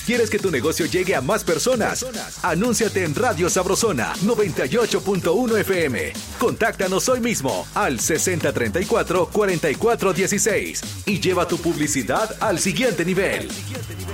¿Quieres que tu negocio llegue a más personas? Anúnciate en Radio Sabrosona 98.1 FM. Contáctanos hoy mismo al 6034-4416 y lleva tu publicidad al siguiente nivel.